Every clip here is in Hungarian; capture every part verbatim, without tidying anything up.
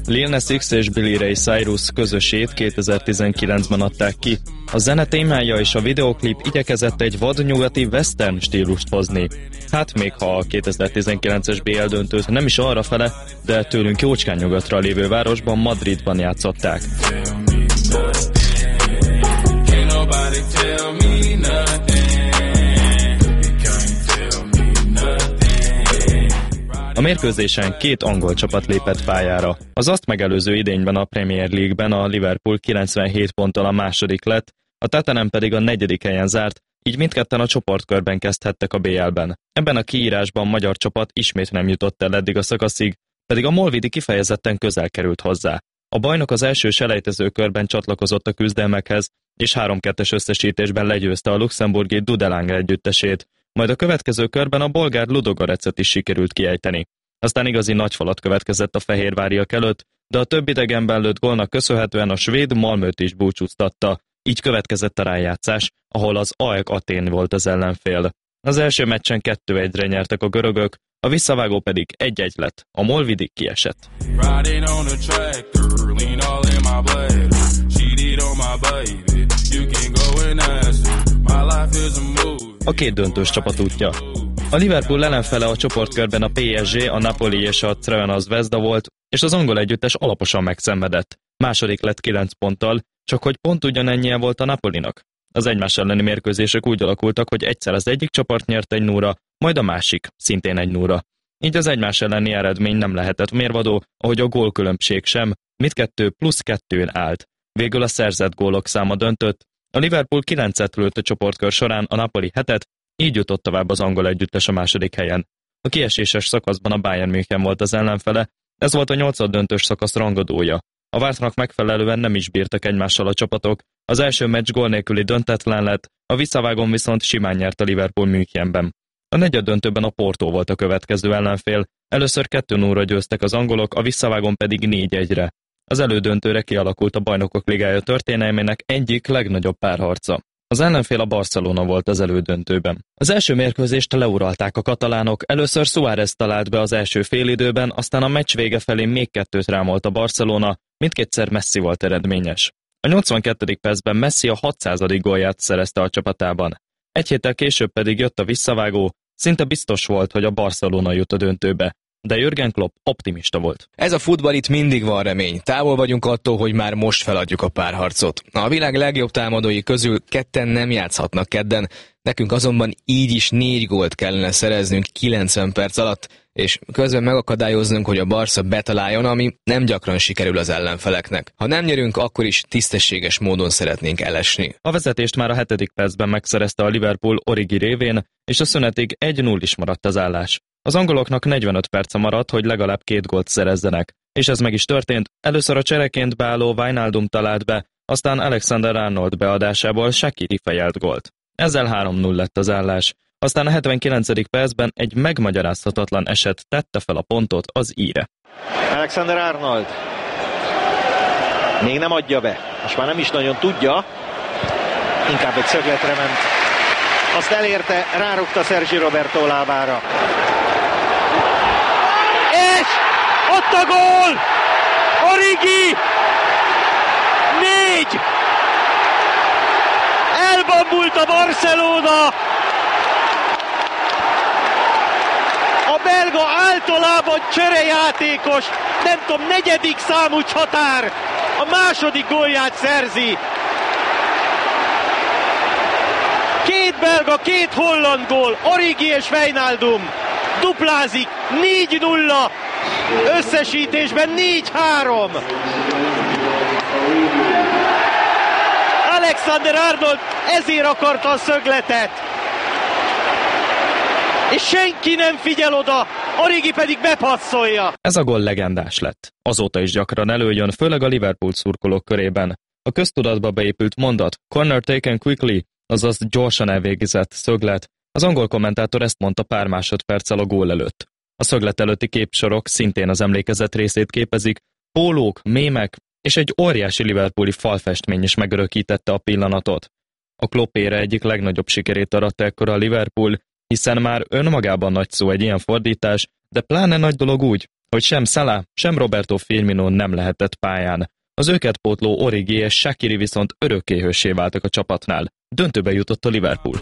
Lil Nas X és Billy Ray Cyrus közösét kétezer-tizenkilencben adták ki. A zene témája és a videoklip igyekezett egy vadnyugati western stílust hozni. Hát még ha a kétezer-tizenkilences bé el döntőt nem is arrafele, de tőlünk jócskán nyugatra lévő városban, Madridban játszották. A mérkőzésen két angol csapat lépett pályára. Az azt megelőző idényben a Premier League-ben a Liverpool kilencvenhét ponttal a második lett, a Tottenham pedig a negyedik helyen zárt, így mindketten a csoportkörben kezdhettek a bé el-ben. Ebben a kiírásban magyar csapat ismét nem jutott el eddig a szakaszig, pedig a molvidi kifejezetten közel került hozzá. A bajnok az első selejtező körben csatlakozott a küzdelmekhez, és három kettes összesítésben legyőzte a luxemburgi Dudelange együttesét, majd a következő körben a bolgár Ludogorecet is sikerült kiejteni. Aztán igazi nagyfalat következett a fehérváriak előtt, de a több idegenben lőtt gólnak köszönhetően a svéd Malmöt is búcsúztatta. Így következett a rájátszás, ahol az á e ká Atén volt az ellenfél. Az első meccsen kettő egyre nyertek a görögök, a visszavágó pedig egy-egy lett, a molvidi kiesett. A két döntős csapat útja. A Liverpool ellenfele a csoportkörben a pé es gé, a Napoli és a Crvena Zvezda volt, és az angol együttes alaposan megszenvedett. Második lett kilenc ponttal, csak hogy pont ugyanennyien volt a Napolinak. Az egymás elleni mérkőzések úgy alakultak, hogy egyszer az egyik csapat nyert egy nulla, majd a másik, szintén egy nulla. Így az egymás elleni eredmény nem lehetett mérvadó, ahogy a gólkülönbség sem, mindkettő plusz kettőn állt. Végül a szerzett gólok száma döntött. A Liverpool kilencet lőtt a csoportkör során, a Napoli hetet, így jutott tovább az angol együttes a második helyen. A kieséses szakaszban a Bayern München volt az ellenfele, ez volt a nyolcaddöntős szakasz rangadója. A vártnak megfelelően nem is bírtak egymással a csapatok, az első meccs gól nélküli döntetlen lett, a visszavágón viszont simán nyert a Liverpool Münchenben. A negyeddöntőben a Porto volt a következő ellenfél, először kettő nullra győztek az angolok, a visszavágón pedig négy egyre. Az elődöntőre kialakult a Bajnokok Ligája történelmének egyik legnagyobb párharca. Az ellenfél a Barcelona volt az elődöntőben. Az első mérkőzést leuralták a katalánok, először Suárez talált be az első félidőben, aztán a meccs vége felé még kettőt rámolt a Barcelona, mindkétszer Messi volt eredményes. A nyolcvankettedik percben Messi a hatszázadik gólját szerezte a csapatában. Egy héttel később pedig jött a visszavágó, szinte biztos volt, hogy a Barcelona jut a döntőbe. De Jürgen Klopp optimista volt. Ez a futball, itt mindig van remény. Távol vagyunk attól, hogy már most feladjuk a párharcot. A világ legjobb támadói közül ketten nem játszhatnak kedden, nekünk azonban így is négy gólt kellene szereznünk kilencven perc alatt, és közben megakadályoznunk, hogy a Barca betaláljon, ami nem gyakran sikerül az ellenfeleknek. Ha nem nyerünk, akkor is tisztességes módon szeretnénk elesni. A vezetést már a hetedik percben megszerezte a Liverpool Origi révén, és a szünetig egy null is maradt az állás. Az angoloknak negyvenöt perce maradt, hogy legalább két gólt szerezzenek, és ez meg is történt. Először a csereként beálló Wijnaldum talált be, aztán Alexander Arnold beadásából Shaqiri fejelt gólt. Ezzel három null lett az állás. Aztán a hetvenkilencedik percben egy megmagyarázhatatlan eset tette fel a pontot az íre. Alexander Arnold még nem adja be, most már nem is nagyon tudja, inkább egy szögletre ment. Azt elérte, rárugta Sergi Roberto lábára. És ott a gól! Origi! Négy! Elbambult a Barcelona! A belga általában cserejátékos, nem tudom, negyedik számú csatár, a második gólját szerzi. Két belga, két holland gól, Origi és Wijnaldum duplázik, négy nulla, összesítésben négy három. Alexander Arnold ezért akarta a szögletet. És senki nem figyel oda, Origi pedig bepasszolja. Ez a gól legendás lett. Azóta is gyakran előjön, főleg a Liverpool szurkolók körében. A köztudatba beépült mondat, corner taken quickly, azaz gyorsan elvégzett szöglet. Az angol kommentátor ezt mondta pár másodperccel a gól előtt. A szöglet előtti képsorok szintén az emlékezet részét képezik, pólók, mémek és egy óriási liverpooli falfestmény is megörökítette a pillanatot. A Klopp ére egyik legnagyobb sikerét aratta ekkor a Liverpool, hiszen már önmagában nagy szó egy ilyen fordítás, de pláne nagy dolog úgy, hogy sem Salah, sem Roberto Firmino nem lehetett pályán. Az őket pótló Origi és Shaqiri viszont örökkéhőssé váltak a csapatnál. Döntőbe jutott a Liverpool.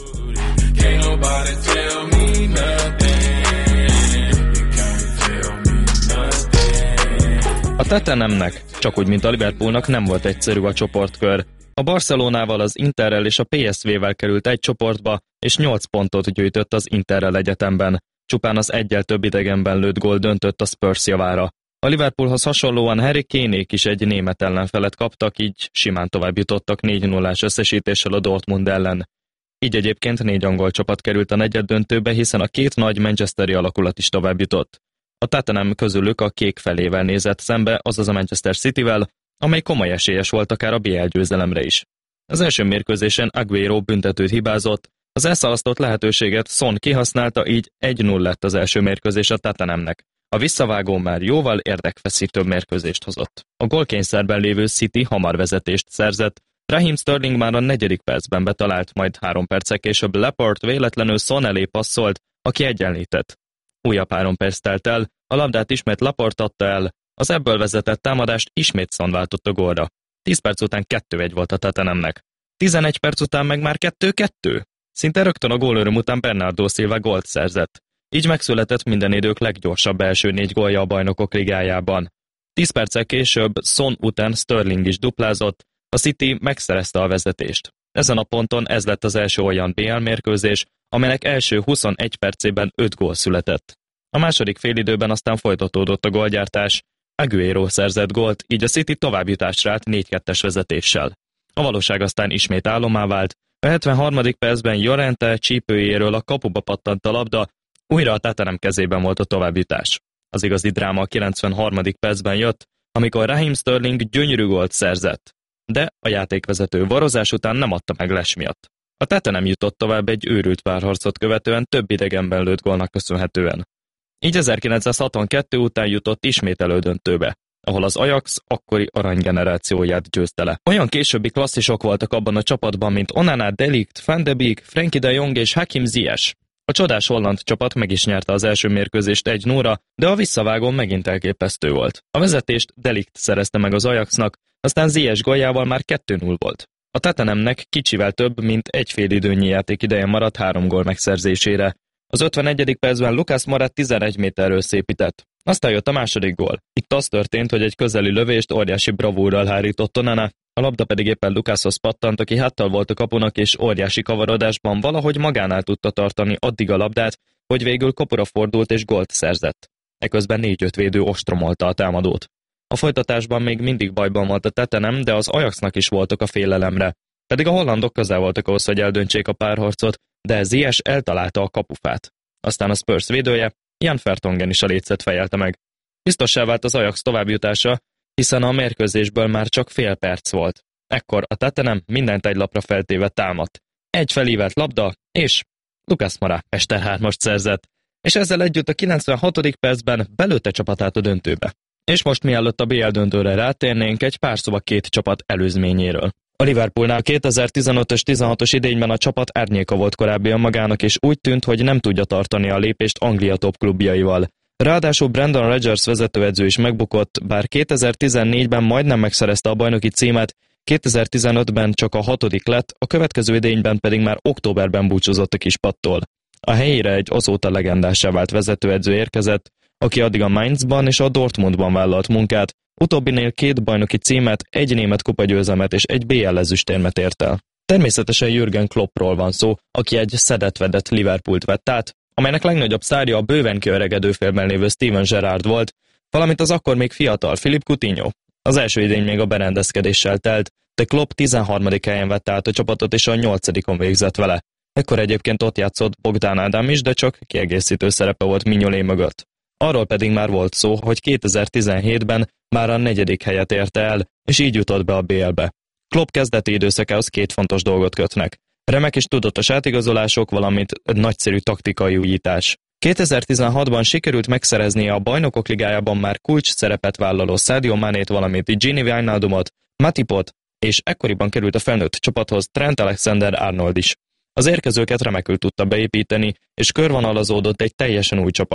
A Tottenhamnek, csak úgy, mint a Liverpoolnak nem volt egyszerű a csoportkör. A Barcelonával, az Interrel és a pé es vé-vel került egy csoportba, és nyolc pontot gyűjtött az Interrel egyetemben. Csupán az egyel több idegenben lőtt gól döntött a Spurs javára. A Liverpoolhoz hasonlóan Harry Kane-ék is egy német ellenfelet kaptak, így simán tovább jutottak négy nullás összesítéssel a Dortmund ellen. Így egyébként négy angol csapat került a negyeddöntőbe, hiszen a két nagy manchesteri alakulat is tovább jutott. A Tottenham közülük a kék felével nézett szembe, azaz a Manchester Cityvel, amely komoly esélyes volt akár a bé el győzelemre is. Az első mérkőzésen Aguero büntetőt hibázott, az elszalasztott lehetőséget Son kihasználta, így egy null lett az első mérkőzés a Tottenhamnek. A visszavágó már jóval érdekfeszítőbb mérkőzést hozott. A gólkényszerben lévő City hamar vezetést szerzett, Raheem Sterling már a negyedik percben betalált, majd három perccel később Laporte véletlenül Son elé passzolt, aki egyenlített. Újabb három perc telt el, a labdát ismét Laporte adta el, az ebből vezetett támadást ismét Son váltott a gólra. tíz perc után kettő egy volt a Tottenhamnek. tizenegy perc után meg már kettő kettő. Szinte rögtön a gólöröm után Bernardo Silva gólt szerzett. Így megszületett minden idők leggyorsabb első négy gólja a Bajnokok Ligájában. tíz perccel később Son után Sterling is duplázott, a City megszerezte a vezetést. Ezen a ponton ez lett az első olyan bé el mérkőzés, amelynek első huszonegy percében öt gól született. A második félidőben aztán folytatódott a gólgyártás, Aguero szerzett gólt, így a City továbbjutásra állt négy kettes vezetéssel. A valóság aztán ismét álommá vált, a hetvenharmadik percben Llorente csípőjéről a kapuba pattant a labda, újra a Tottenham kezében volt a továbbjutás. Az igazi dráma a kilencvenharmadik percben jött, amikor Raheem Sterling gyönyörű gólt szerzett. De a játékvezető varozás után nem adta meg les miatt. A Tottenham jutott tovább egy őrült párharcot követően több idegenben lőtt gólnak köszönhetően. Így ezerkilencszázhatvankettő után jutott ismét elődöntőbe, ahol az Ajax akkori aranygenerációját győzte le. Olyan későbbi klasszisok voltak abban a csapatban, mint Onana, De Ligt, Van de Beek, Frenkie de Jong és Hakim Ziyech. A csodás holland csapat meg is nyerte az első mérkőzést egy nullra, de a visszavágón megint elképesztő volt. A vezetést De Ligt szerezte meg az Ajaxnak, aztán Ziyech góljával már kettő null volt. A Tottenhamnek kicsivel több, mint egy félidőnyi játékideje maradt három gól megszerzésére. Az ötvenegyedik percben Lucas Moura tizenegy méterről szépített. Aztán jött a második gól. Itt az történt, hogy egy közeli lövést óriási bravúrral hárított Onana, a labda pedig éppen Lucashoz pattant, aki háttal volt a kapunak, és óriási kavarodásban valahogy magánál tudta tartani addig a labdát, hogy végül kopura fordult és gólt szerzett. Eközben négy-öt védő ostromolta a támadót. A folytatásban még mindig bajban volt a Tottenham, de az Ajaxnak is voltak a félelemre. Pedig a hollandok közel voltak ahhoz, hogy eldöntsék a párharcot, de Ziyech eltalálta a kapufát. Aztán a Spurs védője, Jan Vertonghen is a lécet fejelte meg. Biztossá vált az Ajax továbbjutása, hiszen a mérkőzésből már csak fél perc volt. Ekkor a Tottenham mindent egy lapra feltéve támadt. Egy felívelt labda, és Lucas Moura Mester hármast szerzett, és ezzel együtt a kilencvenhatodik percben belőtte csapatát a döntőbe. És most mielőtt a bé el döntőre rátérnénk, egy pár szó a két csapat előzményéről. A Liverpoolnál kétezer-tizenötös tizenhatos idényben a csapat árnyéka volt korábbi önmagának, és úgy tűnt, hogy nem tudja tartani a lépést Anglia top klubjaival. Ráadásul Brendan Rodgers vezetőedző is megbukott, bár kétezer-tizennégyben majdnem megszerezte a bajnoki címet, kétezer-tizenötben csak a hatodik lett, a következő idényben pedig már októberben búcsúzott a kispattól. A helyére egy azóta legendássá vált vezetőedző érkezett, aki addig a Mainzban és a Dortmundban vállalt munkát, utóbbinél két bajnoki címet, egy német kupagyőzelmet és egy bé el ezüstérmet ért el. Természetesen Jürgen Kloppról van szó, aki egy szedett-vedett Liverpoolt vett át, amelynek legnagyobb sztárja a bőven kiöregedő félben lévő Steven Gerrard volt, valamint az akkor még fiatal Philippe Coutinho. Az első idény még a berendezkedéssel telt, de Klopp tizenharmadik helyen vette át a csapatot és a nyolcadikon végzett vele. Ekkor egyébként ott játszott Bogdan Ádám is, de csak kiegészítő szerepe volt Mignolet mögött. Arról pedig már volt szó, hogy kétezer-tizenhétben már a negyedik helyet érte el, és így jutott be a bé el-be. Klopp kezdeti időszakához két fontos dolgot kötnek. Remek és tudatos átigazolások, valamint nagyszerű taktikai újítás. kétezer-tizenhatban sikerült megszereznie a Bajnokok Ligájában már kulcs szerepet vállaló Sadio Manét, valamint Gini Wijnaldumot, Matipot, és ekkoriban került a felnőtt csapathoz Trent Alexander-Arnold is. Az érkezőket remekül tudta beépíteni, és körvonalazódott egy teljesen új csapat.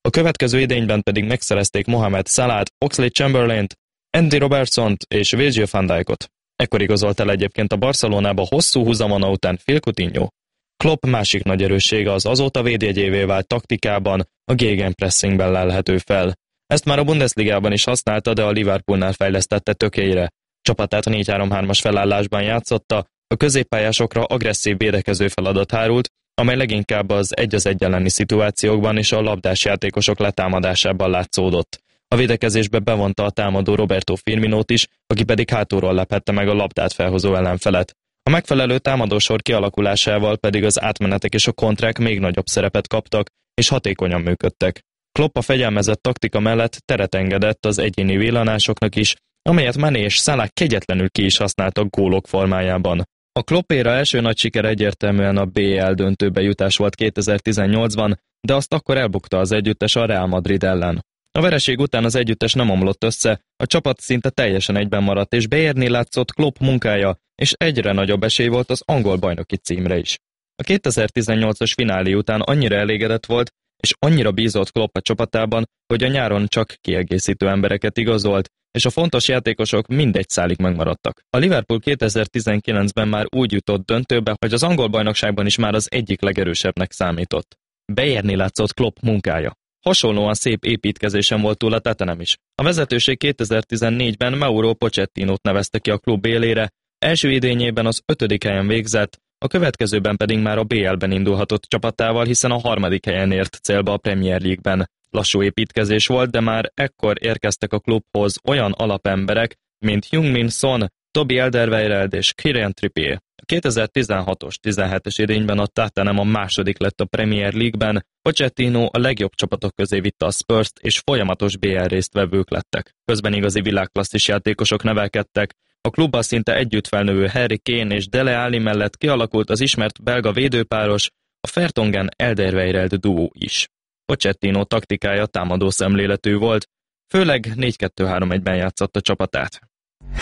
A következő idényben pedig megszerezték Mohamed Salát, Oxlade-Chamberlaint, Andy Robertsont és Virgil van Dijkot. Ekkor igazolt el egyébként a Barcelonába hosszú húzamona után Phil Coutinho. Klopp másik nagy erőssége az azóta védjegyévé vált taktikában, a gegenpressingben lelhető fel. Ezt már a Bundesligában is használta, de a Liverpoolnál fejlesztette tökélyre. Csapatát a négy három hármas felállásban játszotta, a középpályásokra agresszív védekező feladat hárult, amely leginkább az egy az egy elleni szituációkban és a labdás játékosok letámadásában látszódott. A védekezésbe bevonta a támadó Roberto Firminót is, aki pedig hátulról lephette meg a labdát felhozó ellenfelet. A megfelelő támadósor kialakulásával pedig az átmenetek és a kontrák még nagyobb szerepet kaptak, és hatékonyan működtek. Klopp a fegyelmezett taktika mellett teret engedett az egyéni villanásoknak is, amelyet Mané és Salah kegyetlenül ki is használtak gólok formájában. A Kloppéra első nagy siker egyértelműen a bé el döntőbe jutás volt kétezer-tizennyolcban, de azt akkor elbukta az együttes a Real Madrid ellen. A vereség után az együttes nem omlott össze, a csapat szinte teljesen egyben maradt, és beérni látszott Klopp munkája, és egyre nagyobb esély volt az angol bajnoki címre is. A kétezer-tizennyolcas finálé után annyira elégedett volt, és annyira bízott Klopp a csapatában, hogy a nyáron csak kiegészítő embereket igazolt, és a fontos játékosok mindegy szálig megmaradtak. A Liverpool kétezer-tizenkilencben már úgy jutott döntőbe, hogy az angol bajnokságban is már az egyik legerősebbnek számított. Beérni látszott Klopp munkája. Hasonlóan szép építkezésen volt túl a Tottenham is. A vezetőség kétezer-tizennégyben Mauro Pochettinót nevezte ki a klub élére, első idényében az ötödik helyen végzett, a következőben pedig már a bé el-ben indulhatott csapatával, hiszen a harmadik helyen ért célba a Premier League-ben. Lassú építkezés volt, de már ekkor érkeztek a klubhoz olyan alapemberek, mint Heung-min Son, Toby Alderweireld és Kieran Trippier. A kétezer-tizenhatos tizenhetes idényben a Tottenham a második lett a Premier League-ben, Pochettino a legjobb csapatok közé vitte a Spurs-t, és folyamatos bé el résztvevők lettek. Közben igazi világklasszis játékosok nevelkedtek, a klubban szinte együtt felnövő Harry Kane és Dele Alli mellett kialakult az ismert belga védőpáros, a Vertonghen-Alderweireld duó is. Pochettino taktikája támadó szemléletű volt, főleg négy kettő három egyben játszott a csapatát.